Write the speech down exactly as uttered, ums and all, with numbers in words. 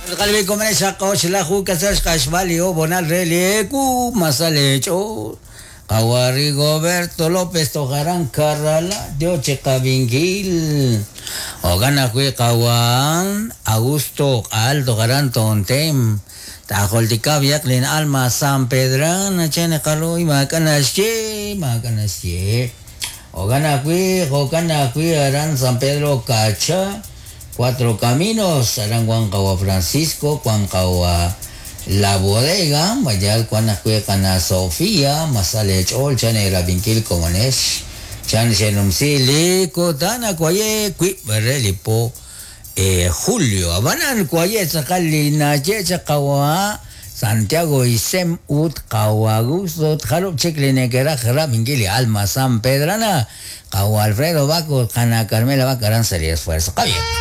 Kalbi ko man sa ko sila ko kasas kasbali o bonal rele ku masalecho. Kawari Roberto López Tojarán Carrala dio checabingil. O gana kwe kawan Augusto Aldo Garán Tontem. Takol di kabiak lin alma San Pedran na chene kaloy makanasye makanasye. O gana kwe o gana kwe aran San Pedro Cacha. Cuatro Caminos, Aranguan Cawa Francisco, Juan Cawa La Bodega, Mayal Cuanacue Cana Sofía, Masalech Ol, Chane Rabinkil Comonesh, Chan Shenumsili, Cotana Cuaye, Qui Berelipo, Julio, Abanan Cuaye, Sacali Nache, Chacawa, Santiago y Sem Ut Cawagusto, Jarop Checlinegera, Rabinkili, Alma San Pedrana, Cawa Alfredo Baco, Cana Carmela Bacarán sería esfuerzo. Está bien.